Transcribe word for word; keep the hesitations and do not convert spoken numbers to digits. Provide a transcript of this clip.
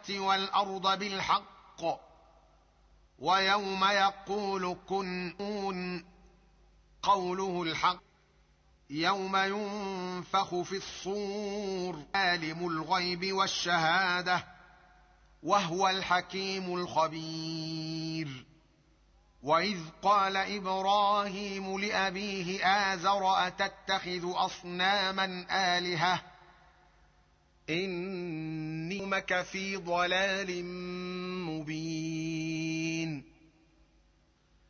والأرض بالحق، ويوم يقول كن قوله الحق، يوم ينفخ في الصور عالم الغيب والشهادة وهو الحكيم الخبير. وإذ قال إبراهيم لأبيه آزر أتتخذ أصناما آلهة إني أراك في ضلال